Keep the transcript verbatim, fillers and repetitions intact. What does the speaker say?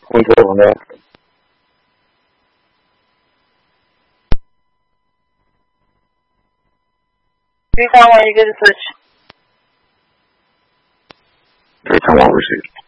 Control on that. Anytime when you get a switch. Every time I receive.